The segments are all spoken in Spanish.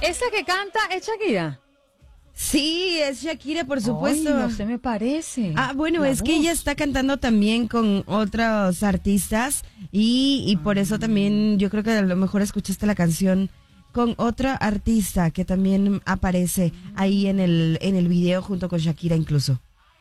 ¿Esa que canta es Shakira? Sí, es Shakira, por supuesto. Ay, no se me parece. Bueno, es que ella está cantando también con otros artistas y por eso también yo creo que a lo mejor escuchaste la canción con otra artista que también aparece ahí en el video junto con Shakira incluso.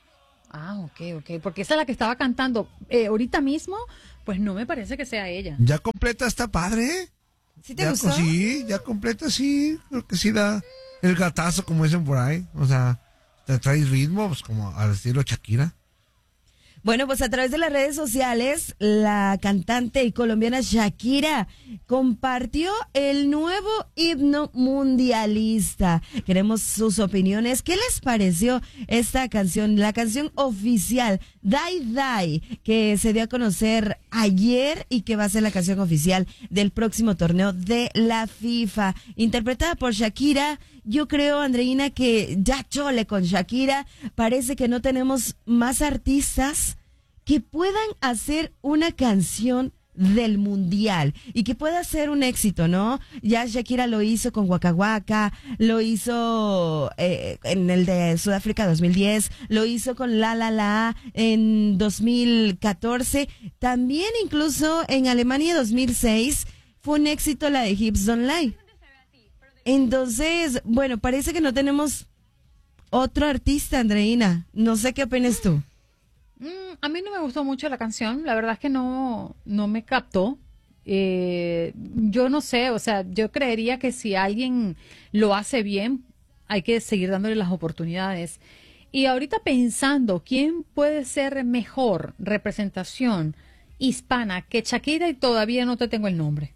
Ok, porque esa es la que estaba cantando ahorita mismo, pues no me parece que sea ella. Ya completa está padre. ¿Sí te gustó? Sí, ya completa, sí. Creo que sí da el gatazo, como dicen por ahí. O sea, te trae ritmo, pues como al estilo Shakira. Bueno, pues a través de las redes sociales, la cantante y colombiana Shakira compartió el nuevo himno mundialista. Queremos sus opiniones. ¿Qué les pareció esta canción? La canción oficial, Die Die, que se dio a conocer ayer y que va a ser la canción oficial del próximo torneo de la FIFA. Interpretada por Shakira. Yo creo, Andreina, que ya chole con Shakira. Parece que no tenemos más artistas que puedan hacer una canción del mundial y que pueda ser un éxito, ¿no? Ya Shakira lo hizo con Waka Waka, lo hizo en el de Sudáfrica 2010, lo hizo con La La La en 2014, también incluso en Alemania 2006 fue un éxito la de Hips Don't Lie. Entonces, bueno, parece que no tenemos otro artista, Andreina. No sé qué opinas tú. A mí no me gustó mucho la canción, la verdad es que no me captó. Yo no sé, o sea, yo creería que si alguien lo hace bien, hay que seguir dándole las oportunidades. Y ahorita pensando, ¿quién puede ser mejor representación hispana que Shakira? Y todavía no te tengo el nombre.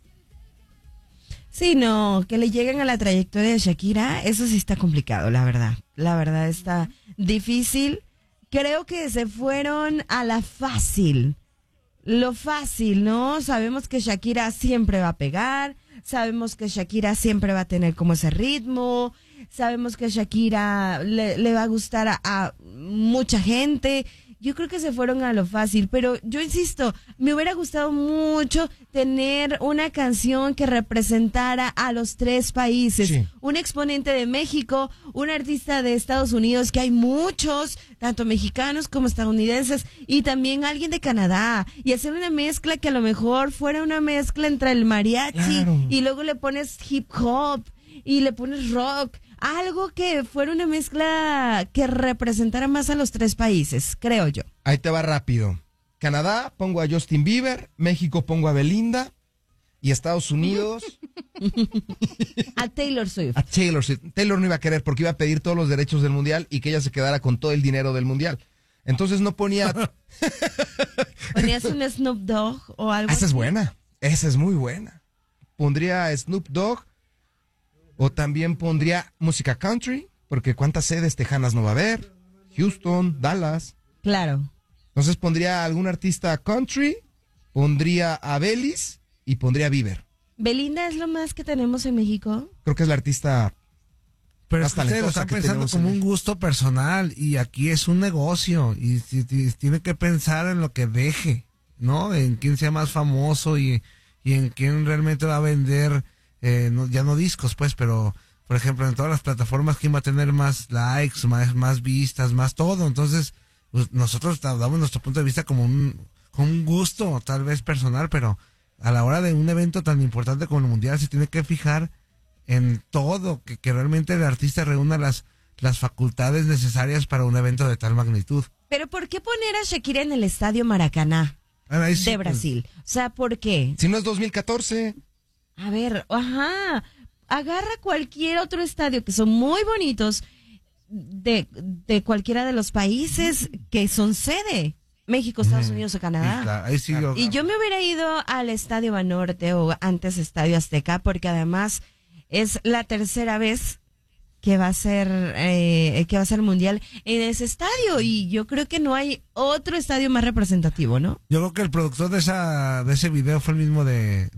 Sí, no, que le lleguen a la trayectoria de Shakira, eso sí está complicado, la verdad. La verdad está difícil. Creo que se fueron a la fácil. Lo fácil, ¿no? Sabemos que Shakira siempre va a pegar, sabemos que Shakira siempre va a tener como ese ritmo, sabemos que Shakira le va a gustar a mucha gente. Yo creo que se fueron a lo fácil, pero yo insisto, me hubiera gustado mucho tener una canción que representara a los tres países. Sí. Un exponente de México, un artista de Estados Unidos, que hay muchos, tanto mexicanos como estadounidenses, y también alguien de Canadá, y hacer una mezcla que a lo mejor fuera una mezcla entre el mariachi, y luego le pones hip hop, y le pones rock. Algo que fuera una mezcla que representara más a los tres países, creo yo. Ahí te va rápido. Canadá, pongo a Justin Bieber. México, pongo a Belinda. Y Estados Unidos... a Taylor Swift. A Taylor Swift. Taylor no iba a querer porque iba a pedir todos los derechos del mundial y que ella se quedara con todo el dinero del mundial. Entonces no ponía... ¿Ponías un Snoop Dogg o algo Esa así? es buena. Esa es muy buena. Pondría a Snoop Dogg. O también pondría música country, porque cuántas sedes tejanas no va a haber. Houston, Dallas. Claro. Entonces pondría a algún artista country, pondría a Belis y pondría a Bieber. ¿Belinda es lo más que tenemos en México? Creo que es la artista pero más es que ustedes lo talentosa están que pensando tenemos como un gusto personal y aquí es un negocio y tiene que pensar en lo que deje, ¿no? En quién sea más famoso y en quién realmente va a vender... ya no discos, pues, pero, por ejemplo, en todas las plataformas, ¿quién va a tener más likes, más vistas, más todo? Entonces, pues, nosotros damos nuestro punto de vista como un gusto, tal vez personal, pero a la hora de un evento tan importante como el Mundial, se tiene que fijar en todo, que realmente el artista reúna las facultades necesarias para un evento de tal magnitud. Pero, ¿por qué poner a Shakira en el Estadio Maracaná de Brasil? O sea, ¿por qué? Si no es 2014... A ver, agarra cualquier otro estadio que son muy bonitos de cualquiera de los países que son sede, México, Estados Unidos o Canadá. Y yo me hubiera ido al Estadio Banorte o antes Estadio Azteca porque además es la tercera vez que va a ser el mundial en ese estadio y yo creo que no hay otro estadio más representativo, ¿no? Yo creo que el productor de ese video fue el mismo de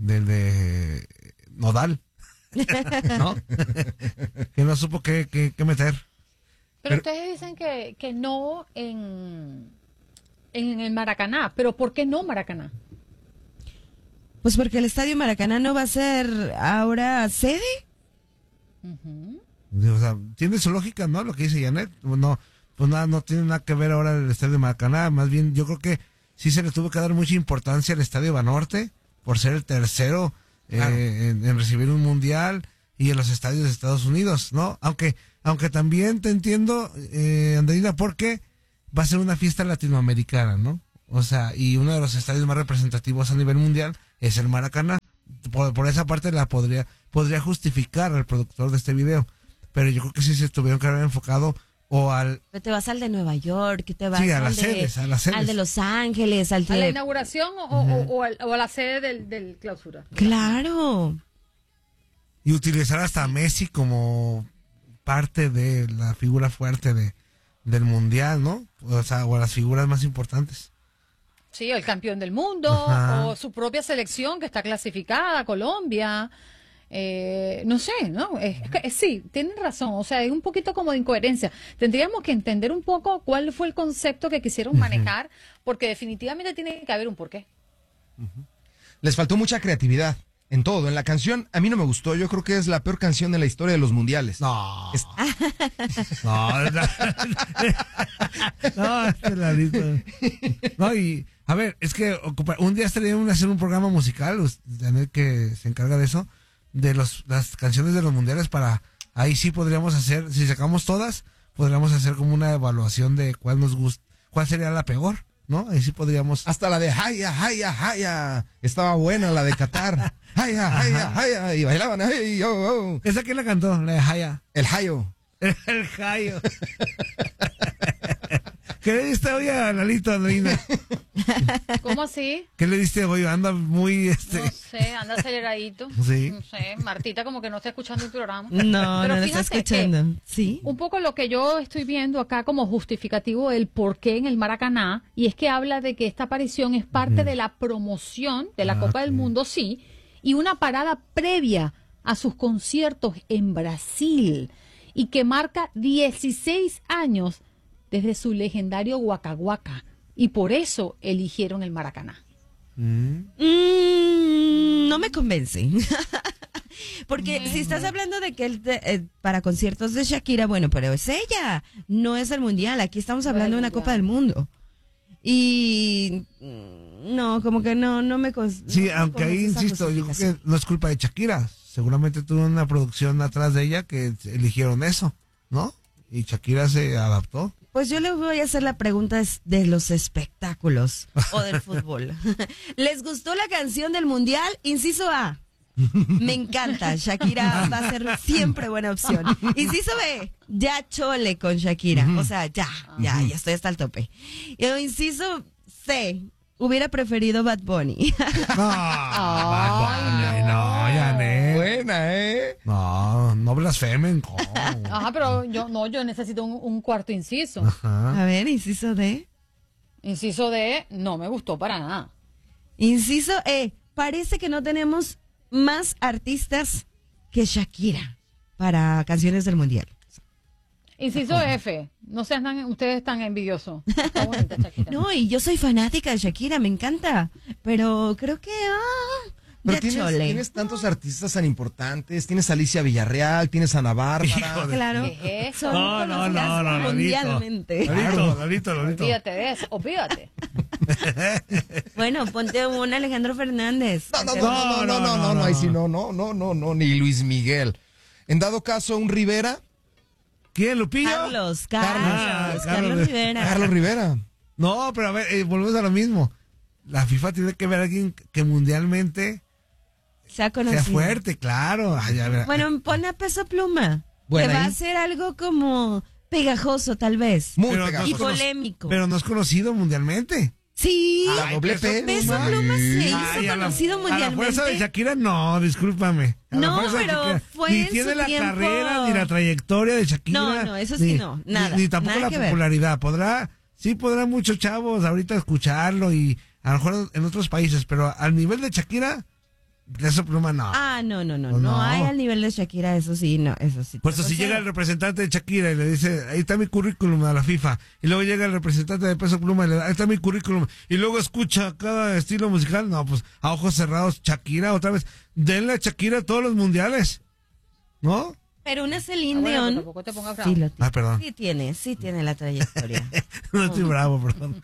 Nodal, ¿no? Que no supo qué meter. Pero ustedes dicen que no en el Maracaná, pero ¿por qué no Maracaná? Pues porque el Estadio Maracaná no va a ser ahora sede. O sea, tiene su lógica, ¿no? Lo que dice Janet. No, pues nada, no tiene nada que ver ahora el estadio de Maracaná. Más bien, yo creo que sí se le tuvo que dar mucha importancia al estadio Banorte por ser el tercero en recibir un mundial y en los estadios de Estados Unidos, ¿no? Aunque también te entiendo, Andreina, porque va a ser una fiesta latinoamericana, ¿no? O sea, y uno de los estadios más representativos a nivel mundial es el Maracaná. Por esa parte podría justificar al productor de este video. Pero yo creo que sí se tuvieron que haber enfocado o al... Te vas al de Nueva York, te vas a las sedes. Al de Los Ángeles, al de... ¿A la inauguración o a la sede del clausura? Claro. Y utilizar hasta a Messi como parte de la figura fuerte del mundial, ¿no? O sea, o las figuras más importantes. Sí, el campeón del mundo, o su propia selección que está clasificada, Colombia. No sé, ¿no? Sí, tienen razón, o sea, es un poquito como de incoherencia. Tendríamos que entender un poco cuál fue el concepto que quisieron manejar, porque definitivamente tiene que haber un porqué. Les faltó mucha creatividad en todo. En la canción, a mí no me gustó. Yo creo que es la peor canción de la historia de los mundiales. No. No, Lalito. No, y a ver, es que un día estaría hacer un programa musical, Janet, que se encarga de eso, de las canciones de los mundiales, para ahí sí podríamos hacer, si sacamos todas, podríamos hacer como una evaluación de cuál nos gusta, cuál sería la peor, ¿no? Ahí sí podríamos. Hasta la de Jaya, Jaya, Jaya. Estaba buena la de Qatar. Jaya, Jaya, Jaya. Y bailaban. Ay, oh, oh. ¿Esa quién la cantó? La de Jaya. El Jayo. El Jayo. ¿Qué le diste hoy a Lalito, Andreina? ¿Cómo así? ¿Qué le diste hoy? Anda muy No sé, anda aceleradito. Sí. No sé, Martita como que no está escuchando el programa. No, pero no lo está escuchando. Sí. Un poco lo que yo estoy viendo acá como justificativo del porqué en el Maracaná, y es que habla de que esta aparición es parte de la promoción de la Copa del Mundo, sí, y una parada previa a sus conciertos en Brasil, y que marca 16 años desde su legendario Waka Waka, y por eso eligieron el Maracaná. No me convence. Porque si estás hablando de que para conciertos de Shakira, bueno, pero es ella, no es el mundial. Aquí estamos hablando de una Copa del Mundo. Y no, como que no me... Sí, aunque ahí insisto, yo creo que no es culpa de Shakira. Seguramente tuvo una producción atrás de ella que eligieron eso, ¿no? Y Shakira se adaptó. Pues yo le voy a hacer la pregunta de los espectáculos o del fútbol. ¿Les gustó la canción del mundial? Inciso A. Me encanta. Shakira va a ser siempre buena opción. Inciso B. Ya chole con Shakira. O sea, ya estoy hasta el tope. Y inciso C. Hubiera preferido Bad Bunny. Bad Bunny, no, Janet. Buena, No blasfemen. Ajá, pero yo necesito un cuarto inciso. A ver, inciso D. Inciso D, no me gustó para nada. Inciso E. Parece que no tenemos más artistas que Shakira para canciones del mundial. Inciso F, no sean ustedes tan envidiosos. Está bonita Shakira. No, y yo soy fanática de Shakira, me encanta, pero creo que pero tienes tantos artistas tan importantes, tienes a Alicia Villarreal, tienes a Ana Bárbara. Claro. ¿Qué es eso? No, mundialmente. Lolito. Olvídate de eso, olvídate. Bueno, ponte un Alejandro Fernández. No, ahí sí no, ni Luis Miguel. En dado caso, un Rivera. ¿Quién, Lupillo? Carlos Rivera. Carlos Rivera. No, pero a ver, volvemos a lo mismo. La FIFA tiene que ver a alguien que mundialmente sea conocido. Sea fuerte, claro. Bueno, pone a Peso Pluma. Bueno, que va a ser algo como pegajoso, tal vez. Muy pegajoso. Y polémico. Pero no es conocido mundialmente. Sí. La doble P. Peso Pluma se hizo conocido mundialmente. A la fuerza de Shakira, no, discúlpame. No, pero fue ni en tiene su la tiempo. Carrera, ni la trayectoria de Shakira. No, eso sí no, nada. Ni tampoco nada la popularidad. Podrán muchos chavos ahorita escucharlo y a lo mejor en otros países, pero al nivel de Shakira, Peso Pluma no. No hay al nivel de Shakira, eso sí. Pues si llega el representante de Shakira y le dice, ahí está mi currículum a la FIFA, y luego llega el representante de Peso Pluma y le da, ahí está mi currículum, y luego escucha cada estilo musical, no, pues a ojos cerrados, Shakira otra vez, denle a Shakira todos los mundiales, ¿no? Pero una Celine Bueno, Dion pues tampoco te pongas bravo. sí lo tiene. Perdón. Sí tiene la trayectoria. No estoy bravo, perdón.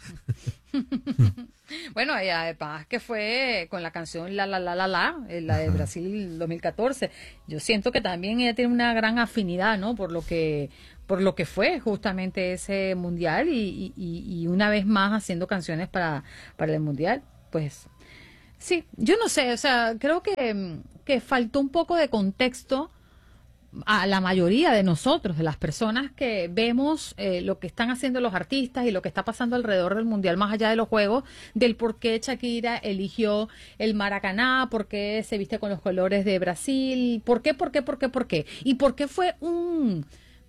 Bueno, y además que fue con la canción la de Brasil 2014. Yo siento que también ella tiene una gran afinidad, ¿no? Por lo que fue justamente ese mundial y una vez más haciendo canciones para el mundial, pues sí, yo no sé, o sea, creo que faltó un poco de contexto a la mayoría de nosotros, de las personas que vemos lo que están haciendo los artistas y lo que está pasando alrededor del mundial, más allá de los juegos, del por qué Shakira eligió el Maracaná, por qué se viste con los colores de Brasil, por qué, y por qué fue un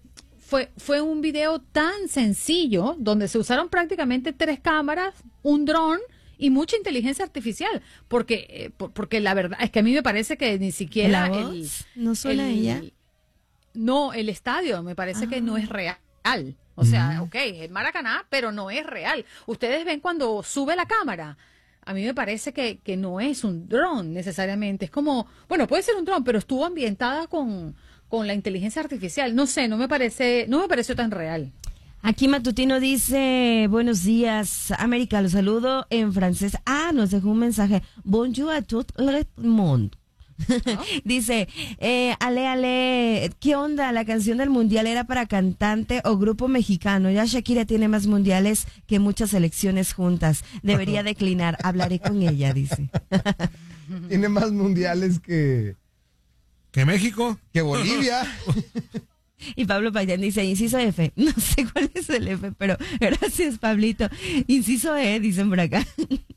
video tan sencillo donde se usaron prácticamente 3 cámaras, un dron y mucha inteligencia artificial, porque la verdad es que a mí me parece que ni siquiera ¿La voz? ¿No suena ella? No, el estadio me parece que no es real. O sea, ok, es Maracaná, pero no es real. Ustedes ven cuando sube la cámara. A mí me parece que no es un dron necesariamente. Es como, bueno, puede ser un dron, pero estuvo ambientada con la inteligencia artificial. No sé, no me pareció tan real. Aquí Matutino dice, buenos días, América, los saludo en francés. Nos dejó un mensaje. Bonjour à tout le monde. ¿No? Dice, Ale, ¿qué onda? La canción del mundial era para cantante o grupo mexicano. Ya Shakira tiene más mundiales que muchas selecciones juntas. Debería declinar. Hablaré con ella, dice. Tiene más mundiales que México, que Bolivia. Y Pablo Payán dice, inciso F. No sé cuál es el F, pero gracias, Pablito. Inciso E, dicen por acá.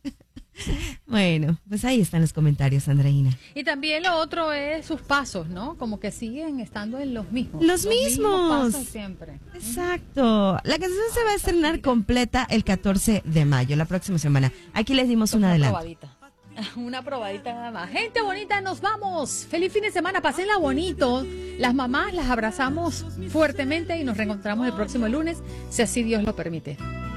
Bueno, pues ahí están los comentarios, Andreina. Y también lo otro es sus pasos, ¿no? Como que siguen estando en los mismos. Los mismos pasos siempre. Exacto. La canción se va a estrenar completa el 14 de mayo, la próxima semana. Aquí les dimos un adelanto. Una probadita nada más. Gente bonita, nos vamos. Feliz fin de semana, pásenla bonito. Las mamás las abrazamos fuertemente y nos reencontramos el próximo lunes, si así Dios lo permite.